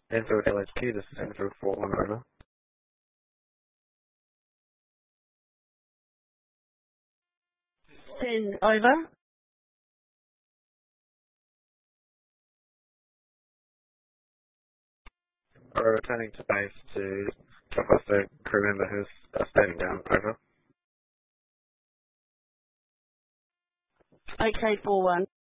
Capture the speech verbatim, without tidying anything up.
Enfield L H Q, this is Enfield four one, over. Send over. We're returning to base to drop off the crew member who's uh, standing down, over. Okay, four one.